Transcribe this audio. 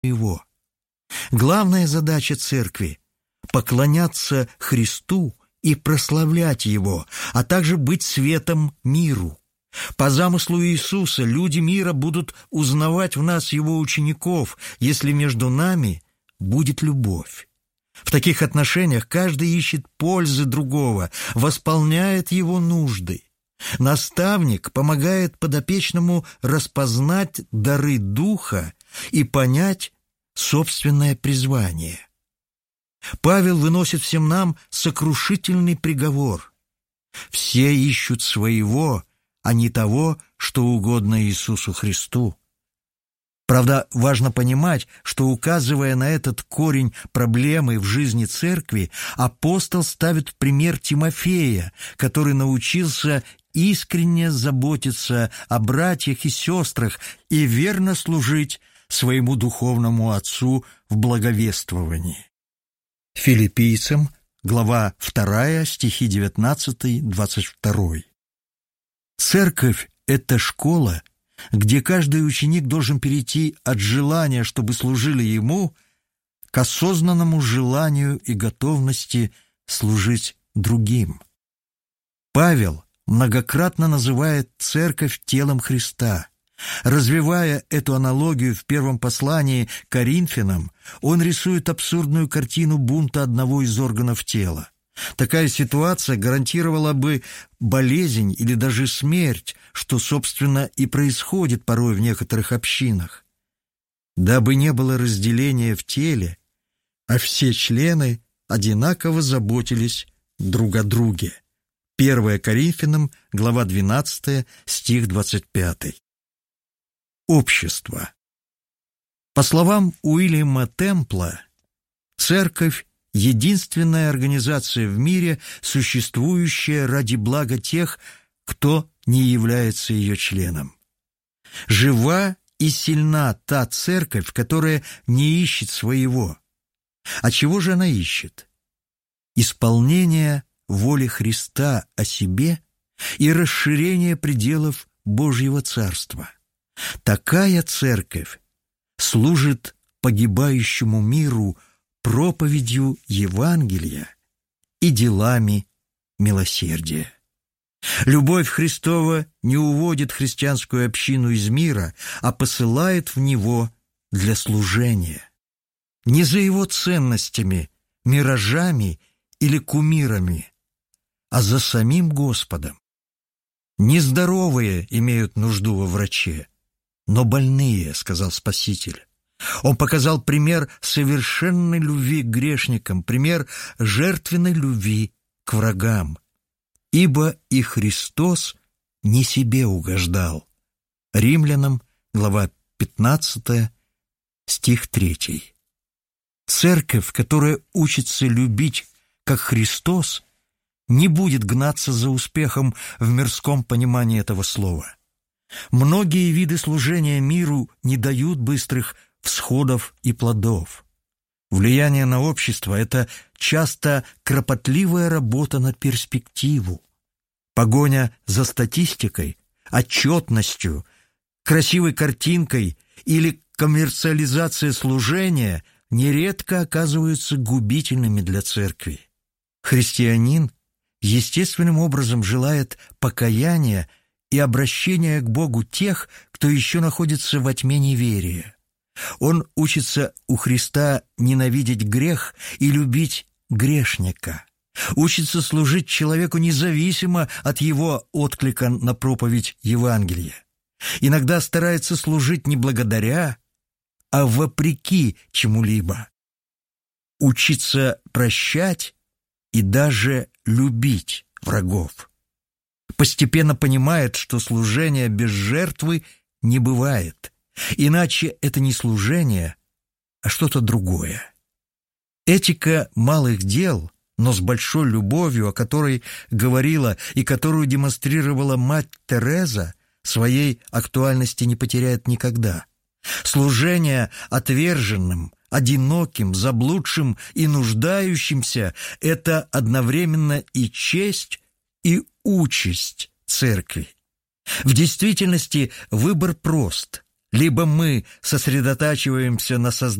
его. Главная задача церкви – поклоняться Христу и прославлять Его, а также быть светом миру. По замыслу Иисуса люди мира будут узнавать в нас Его учеников, если между нами будет любовь. В таких отношениях каждый ищет пользы другого, восполняет его нужды. Наставник помогает подопечному распознать дары Духа и понять собственное призвание. Павел выносит всем нам сокрушительный приговор. Все ищут своего, а не того, что угодно Иисусу Христу. Правда, важно понимать, что, указывая на этот корень проблемы в жизни церкви, апостол ставит в пример Тимофея, который научился искренне заботиться о братьях и сестрах и верно служить своему духовному отцу в благовествовании. Филиппийцам, глава 2, стихи 19-22. Церковь – это школа, где каждый ученик должен перейти от желания, чтобы служили ему, к осознанному желанию и готовности служить другим. Павел многократно называет церковь телом Христа. Развивая эту аналогию в первом послании к Коринфянам, он рисует абсурдную картину бунта одного из органов тела. Такая ситуация гарантировала бы болезнь или даже смерть, что, собственно, и происходит порой в некоторых общинах. Дабы не было разделения в теле, а все члены одинаково заботились друг о друге. 1 Коринфянам, глава 12, стих 25. Общество. По словам Уильяма Темпла, церковь – единственная организация в мире, существующая ради блага тех, кто не является ее членом. Жива и сильна та церковь, которая не ищет своего. А чего же она ищет? Исполнение воли Христа о себе и расширение пределов Божьего Царства. Такая церковь служит погибающему миру проповедью Евангелия и делами милосердия. Любовь Христова не уводит христианскую общину из мира, а посылает в него для служения. Не за его ценностями, миражами или кумирами, а за самим Господом. Нездоровые имеют нужду во враче, но больные, сказал Спаситель. Он показал пример совершенной любви к грешникам, пример жертвенной любви к врагам. Ибо и Христос не себе угождал. Римлянам, глава 15, стих 3. Церковь, которая учится любить, как Христос, не будет гнаться за успехом в мирском понимании этого слова. Многие виды служения миру не дают быстрых всходов и плодов. Влияние на общество – это часто кропотливая работа на перспективу. Погоня за статистикой, отчетностью, красивой картинкой или коммерциализация служения нередко оказываются губительными для церкви. Христианин естественным образом желает покаяния и обращения к Богу тех, кто еще находится во тьме неверия. Он учится у Христа ненавидеть грех и любить грешника. Учится служить человеку независимо от его отклика на проповедь Евангелия. Иногда старается служить не благодаря, а вопреки чему-либо. Учится прощать и даже любить врагов. Постепенно понимает, что служение без жертвы не бывает. Иначе это не служение, а что-то другое. Этика малых дел, но с большой любовью, о которой говорила и которую демонстрировала мать Тереза, своей актуальности не потеряет никогда. Служение отверженным, одиноким, заблудшим и нуждающимся – это одновременно и честь, и участь церкви. В действительности выбор прост. Либо мы сосредотачиваемся на создании